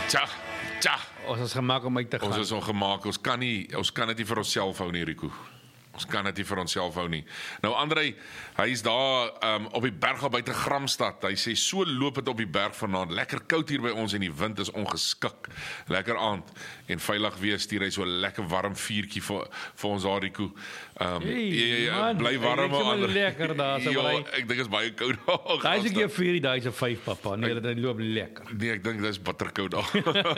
Tja. Ons is gemaak om uit te gaan. Ons is ongemaak, ons kan dit nie vir onsself hou nie, Rico. Ons kan dit nie vir onsself hou nie. Nou André, hy is daar op die berg al buite Gramstad. Hy sê so loop dit op die berg vanaand. Lekker koud hier by ons en die wind is ongeskik. Lekker aand en veilig wees. Stuur hy so 'n lekker warm vuurtjie vir ons daar, Rico. Bly warm André. Lekker daar so. Ja, ek dink is baie koud daar. Daai is ek hier 4 dae se 5 papa. Nee, dit loop lekker. Nee, ek dink dit is bitterkoud daar.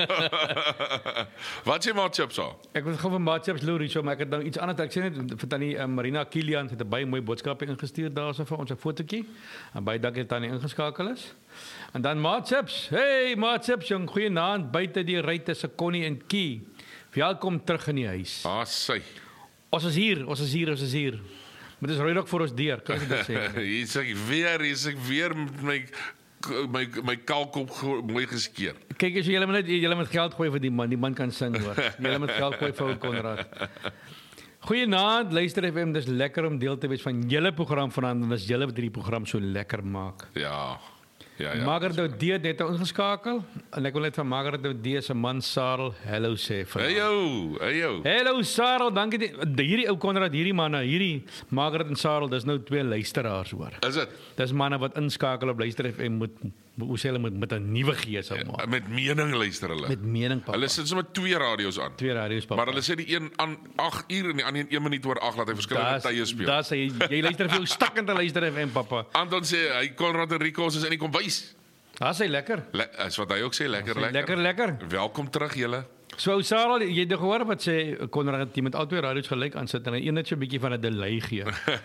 Wat sê matchups daar? Ek was gou vir matchups loer, so maar ek het nou iets anders. Ek sê net vir tannie Marina Kilian het 'n baie mooi boodskap ingestuur daarso vir ons 'n fotootjie. En baie dankie dat tannie ingeskakel is. En dan matchups. Hey matchups, jong, goeienaand buite die ruitte se Connie en Key. Welkom terug in die huis. Sy. Ons is hier. Maar dis rooi ook vir ons deur, kan ek dit sê? Hier is ek weer met my kaalkop mooi geskeer. Kyk as julle moet geld gooi vir die man kan sing hoor. Julle moet geld gooi vir Konrad. Goeienaand, luister FM, dis lekker om deel te wees van julle program vanaand en as julle wat hierdie program so lekker maak. Ja. Margaret Oudee het net ingeskakel en ek wil net van Margaret Oudee se man Sarel hallo sê vir. Hey jou. Hallo Sarel, dankie. Hierdie ou Konrad, hierdie manne, hierdie Margaret en Sarel, dis nou 2 luisteraars hoor. Is dit? Dis manne wat inskakel op Luister FM met 'n nuwe gees maak. Met mening luister hulle. Met mening papa. Hulle sit sommer 2 radio's aan. 2 radio's papa. Maar hulle sê die een aan 8 uur en die ander 1 minuut oor 8 laat hy verskillende tye speel. Daar sê jy luister vir jou stakkende Luister FM papa. Anton sê hy Konrad en Rico is in die kombuis. Daar sê lekker. Is wat hy ook sê, lekker. Lekker. Welkom terug julle. So Sarah, jy het gehoor wat sê Konrad het met al 2 radio's gelyk aan sit en een net so 'n bietjie van 'n delay gee.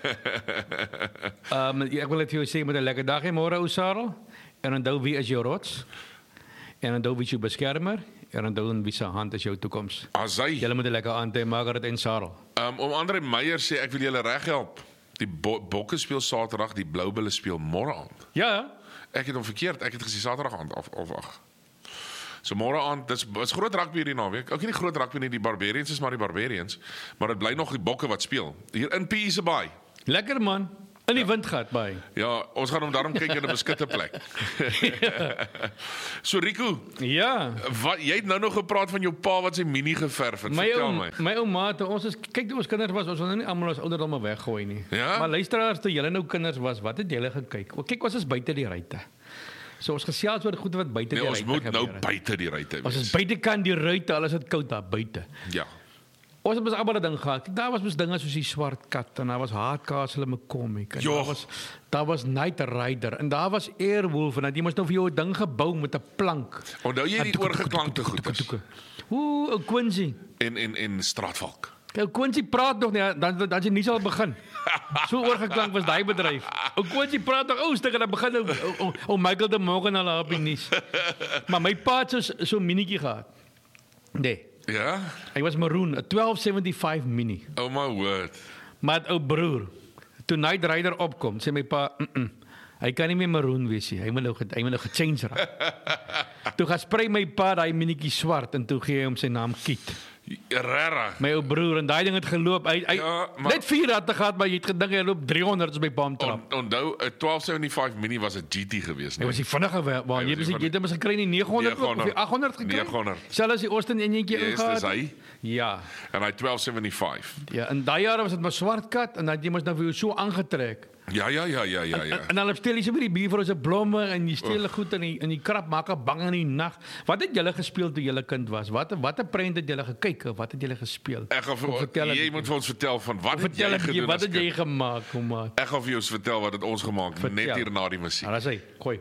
Ek wil net vir jou sê met 'n lekker dag hê môre ou Sarah. En onthou wie is jou rots? En onthou wie is jou beskermer? En onthou wie se hand is jou toekoms? Asai. Julle moet 'n lekker aand hê, Margaret en Sarah. Om André Meyer sê ek wil julle reghelp. Die Bokke speel Saterdag, die Bloubulle speel môre aand. Ja. Ek het hom verkeerd. Ek het gesê Saterdag aand of wag. So môre aand, dis groot rugby hierdie naweek. Ook nie die groot rugby nie, die Barbarians is maar die Barbarians, maar dit bly nog die Bokke wat speel. Hier in PE se Baai. Lekker man. In die windgat by. Ja, ons gaan hom daarom kyk in 'n beskutte plek. So Rico. Ja. Wat jy het nou nog gepraat van jou pa wat sy mini geverf het. Vertel my. My ouma, ons kinders was, ons wil nou nie almal ons ouderdomme weggooi nie. Ja? Maar luisteraars, toe julle nou kinders was, wat het julle gekyk? Kyk, ons is buite die ruitte. So ons gesels oor goed wat buite die ruitte gebeur. Ons moet nou buite die ruitte wees. Ons is buitekant die ruitte, al is dit koud daar buite. Ja. Ons het mos almal 'n ding gehad. Daar was mos dinge soos die swart kat en daar was hardcastle met comic. Daar was Night Rider en daar was Airwolf en jy moes nou vir jou 'n ding gebou met 'n plank. Onthou jy die oorgeklankte goeders? Ou Quincy en Straatvalk. Ou Quincy praat nog nie, dan jy nie sal begin. So oorgeklank was daai bedryf. Ou Quincy praat nog stukke dan begin ou Michael de Morgan al op die nuus. Maar my pa het so minetjie gehad. Nee. Ja? Hy was maroon, 'n 1275 mini. Oh my word. Maar ou broer, toe Night Rider opkom, sê my pa, hy kan nie meer maroon wees nie. Hy moet nou gechange raak. Toe gaan sprei my pa daai minetjie swart en toe gee hy hom sy naam Kiet. Regtig. My ou broer en daai ding het geloop. Hy net 4 ratte gehad, maar jy het gedink hy loop 300 op my pa trap. Onthou 'n 1275 mini was 'n GT geweest, nee. Hy was die vinnige waar jy het hom gekry in 900 of 800 gekry. 900. Selfs die Austin enjintjie ingehaal. Dis hy. Ja. En hy 1275. Ja, in daai jare was dit maar swart kat en dat jy mos nou vir jou so aangetrek. Ja. En dan steel jy so by die buur vir ons 'n blomme en jy steel goed in die krap maak 'n bang in die nag. Wat het julle gespeel toe julle kind was? Watter prent het julle gekyk of wat het julle gespeel? Ek gaan jy moet vir ons vertel van wat het jy gedoen? Wat het jy gemaak, kom maar. Ek gaan vir jou vertel wat het ons gemaak net hier na die musiek. Daar sê, gooi.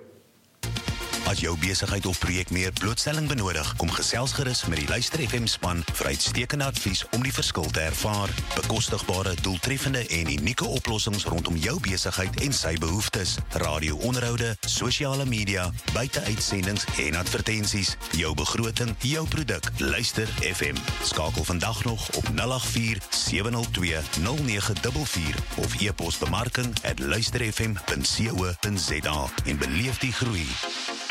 As jou besigheid of projek meer blootstelling benodig, kom gesels gerus met die Luister FM span vir uitstekende advies om die verskil te ervaar. Bekostigbare, doeltreffende en unieke oplossings rondom jou besigheid en sy behoeftes. Radio-onderhoude, sosiale media, buite-uitsendings en advertensies. Jou begroting, jou produk. Luister FM. Skakel vandag nog op 084 702 0944 of e-pos bemarking@luisterfm.co.za en beleef die groei.